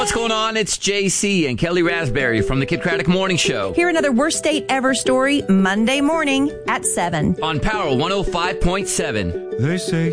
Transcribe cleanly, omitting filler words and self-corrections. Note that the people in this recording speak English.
what's going on? It's JC and Kelly Raspberry from the Kid Craddock Morning Show. Hear another worst date ever story Monday morning at 7 on Power 105.7. They say